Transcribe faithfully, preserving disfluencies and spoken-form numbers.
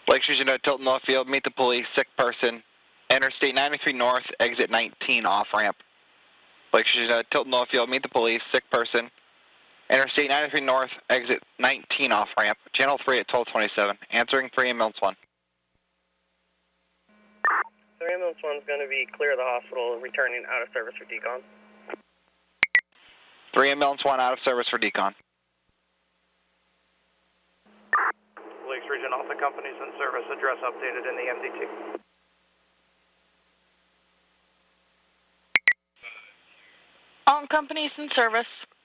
Lakes Region to Tilton Northfield, meet the police, sick person. Interstate ninety-three North, exit nineteen off ramp. Lakes Region to Tilton Northfield, meet the police, sick person. Interstate ninety-three North, exit nineteen off ramp. Channel three at twelve twenty-seven. Answering three ambulance one. three ambulance one is going to be clear of the hospital, returning out of service for decon. three ambulance one out of service for decon. Lakes Region, all the companies in service, address updated in the M D T. All companies in service,